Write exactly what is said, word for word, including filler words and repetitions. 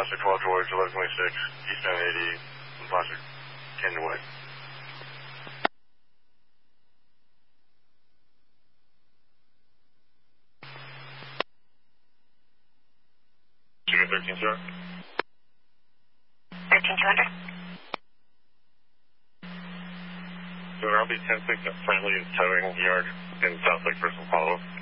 Foster twelve George, eleven twenty-six, Eastbound eighty, Foster, Canyon Way. Sugar thirteen, sir. thirteen two hundred. So I'll be ten six at Friendly Towing Yard in South Lake for some follow-up.